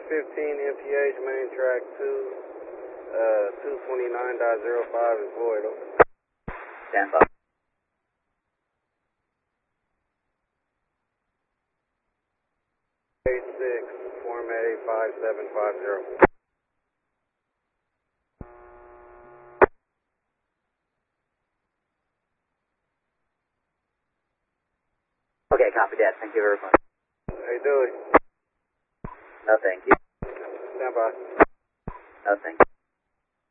MPH, main track 229.05 is void. Over. Stand by. Format 85750. Okay, copy that. Thank you very much. Hey, Dewey. No, thank you. Stand by. No, thank you.